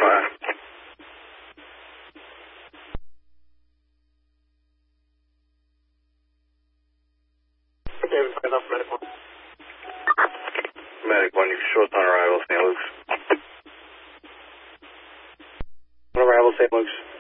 David, enough medic 1. Medic 1, you short on arrival, St. Luke's. On arrival, St. Luke's.